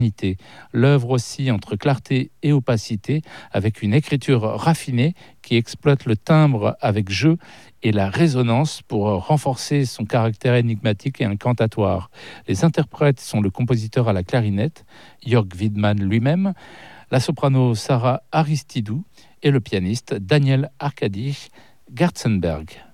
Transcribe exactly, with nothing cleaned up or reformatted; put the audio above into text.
L'œuvre oscille entre clarté et opacité, avec une écriture raffinée qui exploite le timbre avec jeu et la résonance pour renforcer son caractère énigmatique et incantatoire. Les interprètes sont le compositeur à la clarinette, Jörg Widmann lui-même, la soprano Sarah Aristidou et le pianiste Daniel Arkady Gerzenberg.